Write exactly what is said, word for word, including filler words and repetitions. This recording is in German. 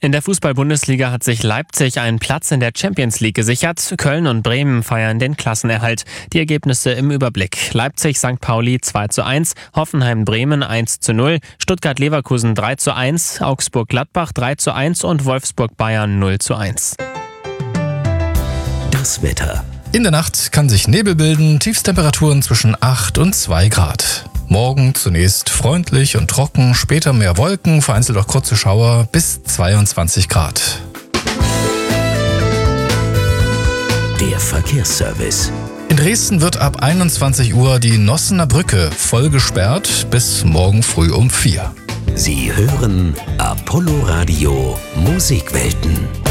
In der Fußball-Bundesliga hat sich Leipzig einen Platz in der Champions League gesichert. Köln und Bremen feiern den Klassenerhalt. Die Ergebnisse im Überblick: Leipzig Sankt Pauli zwei zu eins, Hoffenheim-Bremen eins zu null, Stuttgart-Leverkusen drei zu eins, Augsburg-Gladbach drei zu eins und Wolfsburg-Bayern null zu eins. Das Wetter. In der Nacht kann sich Nebel bilden, Tiefstemperaturen zwischen acht und zwei Grad. Morgen zunächst freundlich und trocken, später mehr Wolken, vereinzelt auch kurze Schauer bis zweiundzwanzig Grad. Der Verkehrsservice. In Dresden wird ab einundzwanzig Uhr die Nossener Brücke voll gesperrt bis morgen früh um vier. Sie hören Apollo Radio Musikwelten.